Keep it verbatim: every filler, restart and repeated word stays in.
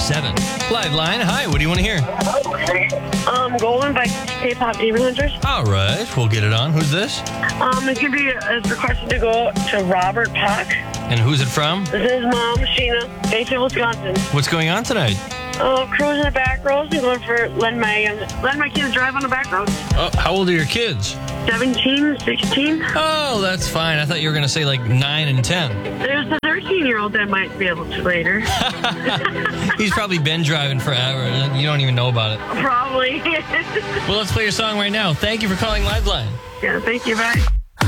seven. Live line. Hi, what do you want to hear? Um, Golden by K-pop Demon Hunters. All right, we'll get it on. Who's this? Um, it's gonna be it's requested to go to Robert Pock. And who's it from? This is Mom, Sheena, Bayfield, Wisconsin. What's going on tonight? Uh, cruising the back roads and going for letting my um, letting my kids drive on the back roads. Oh, how old are your kids? seventeen, sixteen. Oh, that's fine. I thought you were going to say like nine and ten. There's the thirteen-year-old that might be able to later. He's probably been driving forever. You don't even know about it. Probably. Well, let's play your song right now. Thank you for calling Liveline. Yeah, thank you. Bye.